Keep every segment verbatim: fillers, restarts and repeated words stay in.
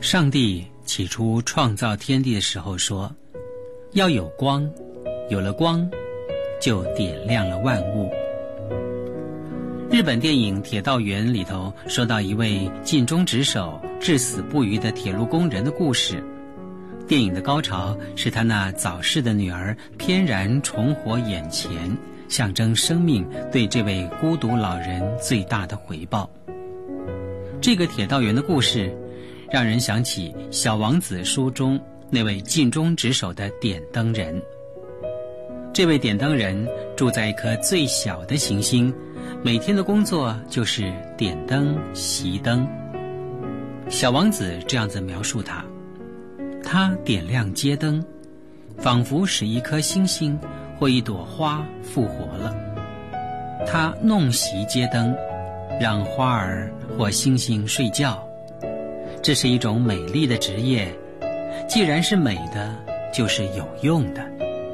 上帝起初创造天地的时候说，要有光，有了光，就点亮了万物。日本电影《铁道员》里头说到一位尽忠职守、至死不渝的铁路工人的故事。电影的高潮是他那早逝的女儿翩然重活眼前，象征生命对这位孤独老人最大的回报。这个铁道员的故事让人想起《小王子》书中那位尽忠职守的点灯人。这位点灯人住在一颗最小的行星，每天的工作就是点灯熄灯。小王子这样子描述他，他点亮街灯，仿佛使一颗星星或一朵花复活了。他弄熄街灯，让花儿或星星睡觉。这是一种美丽的职业，既然是美的，就是有用的。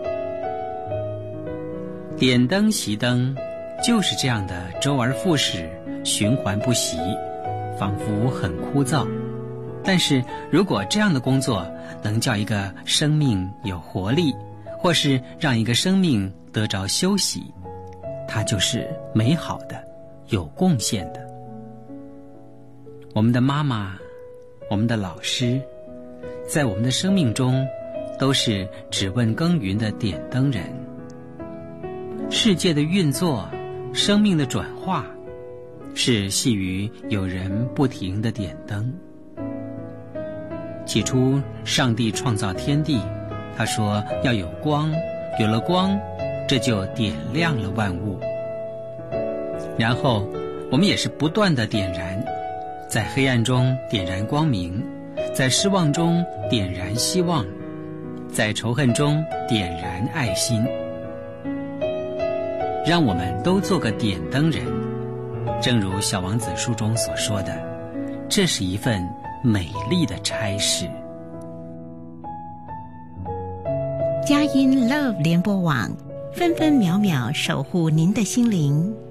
点灯熄灯就是这样的周而复始，循环不息，仿佛很枯燥。但是如果这样的工作能叫一个生命有活力，或是让一个生命得着休息，它就是美好的，有贡献的。我们的妈妈，我们的老师，在我们的生命中都是只问耕耘的点灯人。世界的运作，生命的转化，是系于有人不停地点灯。起初上帝创造天地，他说要有光，有了光，这就点亮了万物。然后我们也是不断地点燃，在黑暗中点燃光明，在失望中点燃希望，在仇恨中点燃爱心。让我们都做个点灯人，正如小王子书中所说的，这是一份美丽的差事。 佳音 Love 联播网，分分秒秒守护您的心灵。